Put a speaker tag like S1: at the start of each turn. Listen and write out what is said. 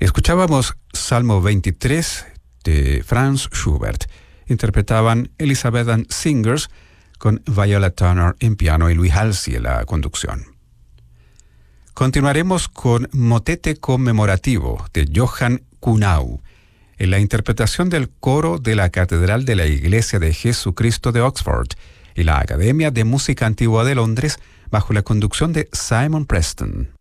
S1: Escuchábamos Salmo 23 de Franz Schubert. Interpretaban Elizabeth and Singers con Viola Turner en piano y Luis Halsey en la conducción. Continuaremos con Motete conmemorativo de Johann Kuhnau, en la interpretación del coro de la Catedral de la Iglesia de Jesucristo de Oxford y la Academia de Música Antigua de Londres bajo la conducción de Simon Preston.